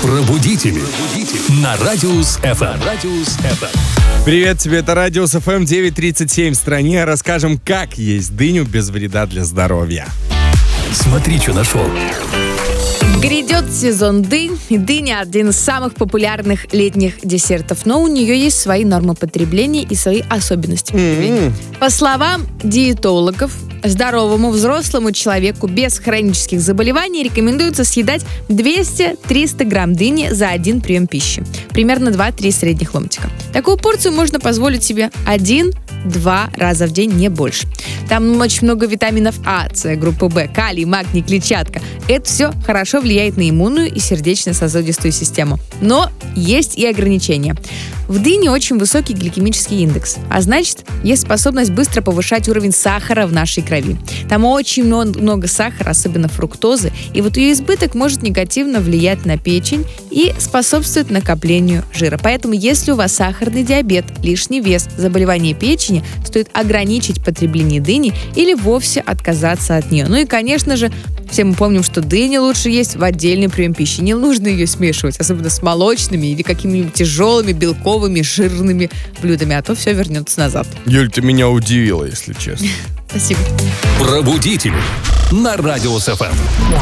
Пробудители на Радиус ФМ. Привет тебе, это Радиус ФМ 9:37 в стране. Расскажем, как есть дыню без вреда для здоровья. Смотри, что нашел. Грядет сезон дынь, и дыня – один из самых популярных летних десертов, но у нее есть свои нормы потребления и свои особенности потребления. По словам диетологов, здоровому взрослому человеку без хронических заболеваний рекомендуется съедать 200-300 грамм дыни за один прием пищи. Примерно 2-3 средних ломтика. Такую порцию можно позволить себе 1-2 раза в день, не больше. Там очень много витаминов А, С, группы В, калий, магний, клетчатка. Это все хорошо влияет на иммунную и сердечно-сосудистую систему. Но есть и ограничения. В дыне очень высокий гликемический индекс, а значит, есть способность быстро повышать уровень сахара в нашей крови. Там очень много сахара, особенно фруктозы, и вот ее избыток может негативно влиять на печень и способствует накоплению жира. Поэтому, если у вас сахарный диабет, лишний вес, заболевание печени, стоит ограничить потребление дыни или вовсе отказаться от нее. Ну и, конечно же, все мы помним, что дыню лучше есть в отдельный прием пищи. Не нужно ее смешивать, особенно с молочными или какими-нибудь тяжелыми, белковыми, жирными блюдами, а то все вернется назад. Юль, ты меня удивила, если честно. Спасибо. Пробудители на Радиус ФМ.